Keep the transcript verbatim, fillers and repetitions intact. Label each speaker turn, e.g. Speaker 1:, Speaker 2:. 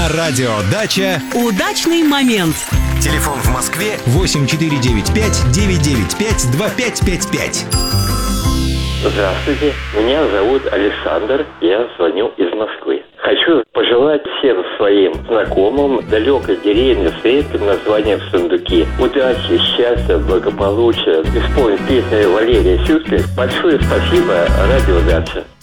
Speaker 1: Радио «Дача».
Speaker 2: Удачный момент.
Speaker 1: Телефон в Москве восемь четыре девять пять девять девять пять два пять пять пять.
Speaker 3: Здравствуйте, меня зовут Александр, я звоню из Москвы. Хочу пожелать всем своим знакомым далекой деревни с редким названием Сундуки удачи, счастья, благополучия. Исполнить песню Валерия Сюткина. Большое спасибо, Радио «Дача».